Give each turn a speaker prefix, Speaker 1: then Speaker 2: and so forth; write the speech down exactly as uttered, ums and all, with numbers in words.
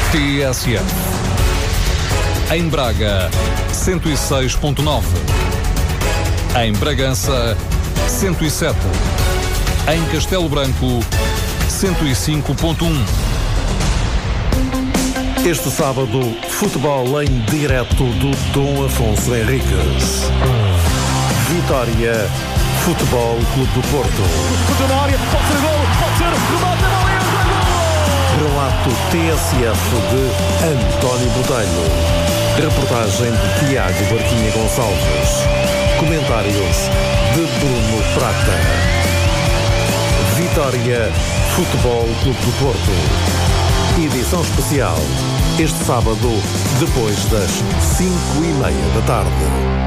Speaker 1: T S F. Em Braga, cento e seis ponto nove. Em Bragança, cento e sete. Em Castelo Branco, cento e cinco ponto um.
Speaker 2: Este sábado, futebol em direto do Dom Afonso Henriques. Vitória, Futebol Clube do Porto.
Speaker 3: Pode ser gol, pode ser, remate a bola, entra gol!
Speaker 2: Relato T S F de António Botelho. Reportagem de Tiago Barquinha Gonçalves. Comentários de Bruno Prata. Vitória, Futebol Clube do Porto. Edição especial, este sábado, depois das cinco e meia da tarde.